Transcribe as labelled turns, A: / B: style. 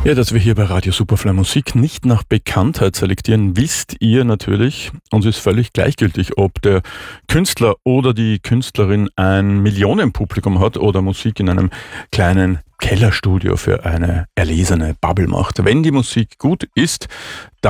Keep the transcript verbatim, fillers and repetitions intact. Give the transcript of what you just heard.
A: Ja, dass wir hier bei Radio Superfly Musik nicht nach Bekanntheit selektieren, wisst ihr natürlich. Uns ist völlig gleichgültig, ob der Künstler oder die Künstlerin ein Millionenpublikum hat oder Musik in einem kleinen Kellerstudio für eine erlesene Bubble macht. Wenn die Musik gut ist,